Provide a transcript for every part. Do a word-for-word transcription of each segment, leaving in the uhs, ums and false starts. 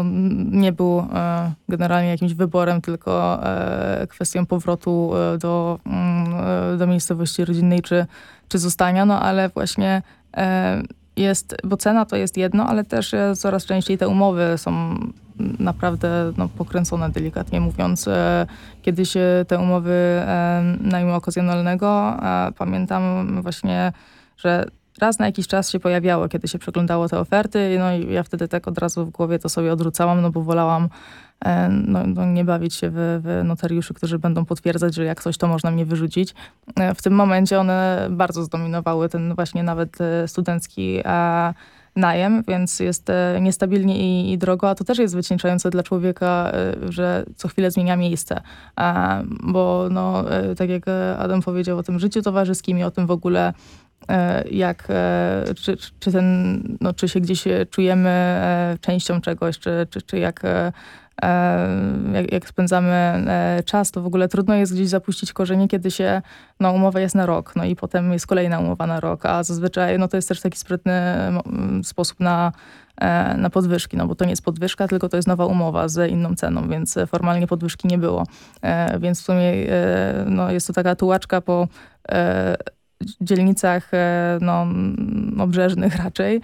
nie był generalnie jakimś wyborem, tylko kwestią powrotu do, do miejscowości rodzinnej czy, czy zostania, no ale właśnie jest, bo cena to jest jedno, ale też coraz częściej te umowy są naprawdę no, pokręcone, delikatnie mówiąc. Kiedyś te umowy najmu okazjonalnego, pamiętam właśnie, że raz na jakiś czas się pojawiało, kiedy się przeglądało te oferty, no i ja wtedy tak od razu w głowie to sobie odrzucałam, no bo wolałam no, no nie bawić się w, w notariuszy, którzy będą potwierdzać, że jak coś, to można mnie wyrzucić. W tym momencie one bardzo zdominowały ten właśnie nawet studencki najem, więc jest niestabilnie i, i drogo, a to też jest wycieńczające dla człowieka, że co chwilę zmienia miejsce. Bo no, tak jak Adam powiedział o tym życiu towarzyskim i o tym w ogóle, jak, czy, czy, ten, no, czy się gdzieś czujemy częścią czegoś, czy, czy, czy jak, jak, jak spędzamy czas, to w ogóle trudno jest gdzieś zapuścić korzenie, kiedy się, no, umowa jest na rok, no i potem jest kolejna umowa na rok, a zazwyczaj no, to jest też taki sprytny sposób na, na podwyżki, no bo to nie jest podwyżka, tylko to jest nowa umowa z inną ceną, więc formalnie podwyżki nie było. Więc w sumie no, jest to taka tułaczka po dzielnicach no, obrzeżnych raczej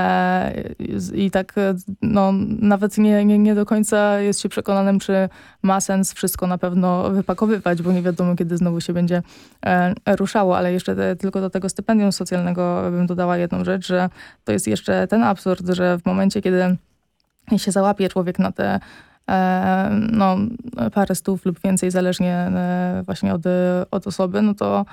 i tak no, nawet nie, nie, nie do końca jest się przekonanym, czy ma sens wszystko na pewno wypakowywać, bo nie wiadomo, kiedy znowu się będzie ruszało, ale jeszcze te, tylko do tego stypendium socjalnego bym dodała jedną rzecz, że to jest jeszcze ten absurd, że w momencie, kiedy się załapie człowiek na te no, parę stów lub więcej, zależnie właśnie od, od osoby, no to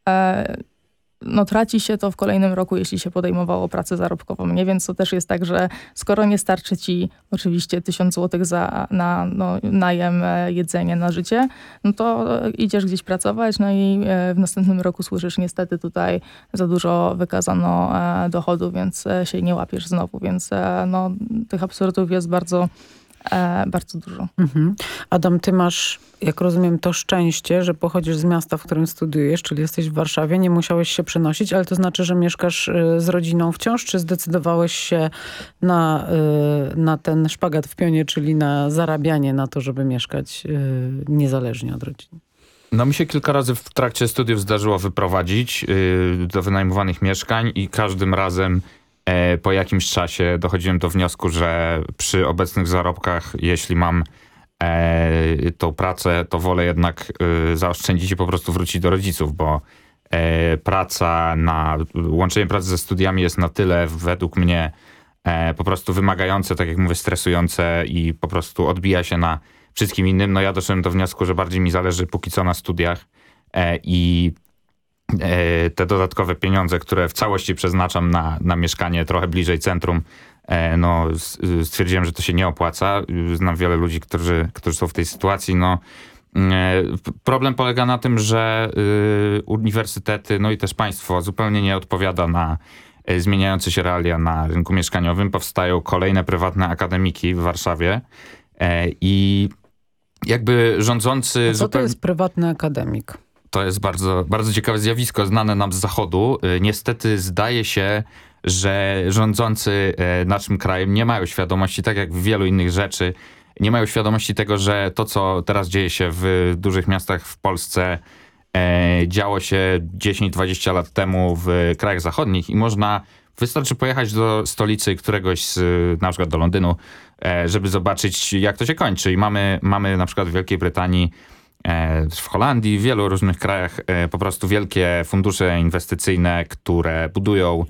no traci się to w kolejnym roku, jeśli się podejmowało pracę zarobkową, nie? Więc to też jest tak, że skoro nie starczy ci oczywiście tysiąc złotych za, na no, najem, jedzenie, na życie, no to idziesz gdzieś pracować, no i w następnym roku słyszysz, niestety tutaj za dużo wykazano dochodu, więc się nie łapiesz znowu, więc no, tych absurdów jest bardzo E, bardzo dużo. Mhm. Adam, ty masz, jak rozumiem, to szczęście, że pochodzisz z miasta, w którym studiujesz, czyli jesteś w Warszawie, nie musiałeś się przenosić, ale to znaczy, że mieszkasz y, z rodziną wciąż, czy zdecydowałeś się na, y, na ten szpagat w pionie, czyli na zarabianie, na to, żeby mieszkać y, niezależnie od rodziny? No mi się kilka razy w trakcie studiów zdarzyło wyprowadzić y, do wynajmowanych mieszkań i każdym razem po jakimś czasie dochodziłem do wniosku, że przy obecnych zarobkach, jeśli mam e, tą pracę, to wolę jednak e, zaoszczędzić i po prostu wrócić do rodziców, bo e, praca na, łączenie pracy ze studiami jest na tyle według mnie e, po prostu wymagające, tak jak mówię, stresujące i po prostu odbija się na wszystkim innym. No ja doszedłem do wniosku, że bardziej mi zależy póki co na studiach e, i te dodatkowe pieniądze, które w całości przeznaczam na, na mieszkanie trochę bliżej centrum, no stwierdziłem, że to się nie opłaca. Znam wiele ludzi, którzy, którzy są w tej sytuacji. No, problem polega na tym, że uniwersytety, no i też państwo zupełnie nie odpowiada na zmieniające się realia na rynku mieszkaniowym. Powstają kolejne prywatne akademiki w Warszawie i jakby rządzący... A co zupełnie... to jest prywatny akademik? To jest bardzo, bardzo ciekawe zjawisko, znane nam z zachodu. Niestety zdaje się, że rządzący naszym krajem nie mają świadomości, tak jak w wielu innych rzeczy, nie mają świadomości tego, że to, co teraz dzieje się w dużych miastach w Polsce, e, działo się dziesięć dwadzieścia lat temu w krajach zachodnich i można, wystarczy pojechać do stolicy któregoś, z, na przykład do Londynu, e, żeby zobaczyć, jak to się kończy. I mamy, mamy na przykład w Wielkiej Brytanii, w Holandii, w wielu różnych krajach po prostu wielkie fundusze inwestycyjne, które budują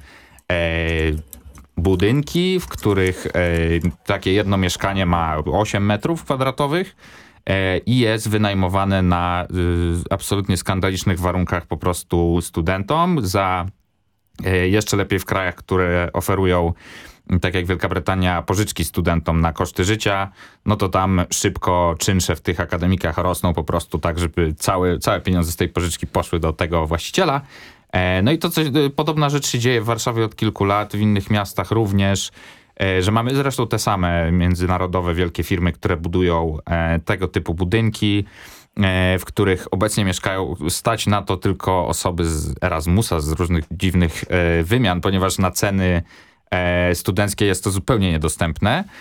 budynki, w których takie jedno mieszkanie ma osiem metrów kwadratowych i jest wynajmowane na absolutnie skandalicznych warunkach po prostu studentom, za jeszcze lepiej w krajach, które oferują, tak jak Wielka Brytania, pożyczki studentom na koszty życia, no to tam szybko czynsze w tych akademikach rosną po prostu tak, żeby całe, całe pieniądze z tej pożyczki poszły do tego właściciela. No i to coś, podobna rzecz się dzieje w Warszawie od kilku lat, w innych miastach również, że mamy zresztą te same międzynarodowe wielkie firmy, które budują tego typu budynki, w których obecnie mieszkają, stać na to tylko osoby z Erasmusa, z różnych dziwnych wymian, ponieważ na ceny studenckie jest to zupełnie niedostępne,